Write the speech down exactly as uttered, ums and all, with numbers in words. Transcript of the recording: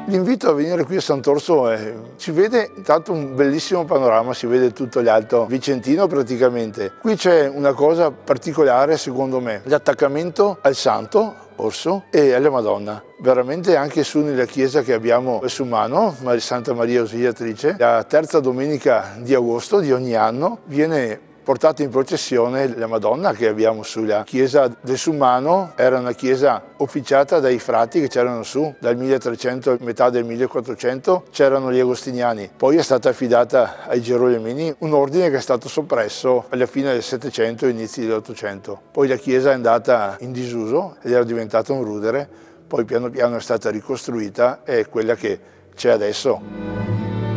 L'invito a venire qui a Sant'Orso è, si vede intanto un bellissimo panorama, si vede tutto l'Alto Vicentino praticamente. Qui c'è una cosa particolare secondo me, l'attaccamento al Santo Orso e alla Madonna. Veramente anche su nella chiesa che abbiamo a Sumano, Santa Maria Ausiliatrice, la terza domenica di agosto di ogni anno viene portata in processione la Madonna che abbiamo sulla chiesa del Sumano. Era una chiesa officiata dai frati che c'erano su, dal milletrecento a metà del millequattrocento c'erano gli agostiniani. Poi è stata affidata ai Gerolemini, un ordine che è stato soppresso alla fine del Settecento e inizi dell'Ottocento. Poi la chiesa è andata in disuso ed era diventata un rudere, poi piano piano è stata ricostruita e è quella che c'è adesso.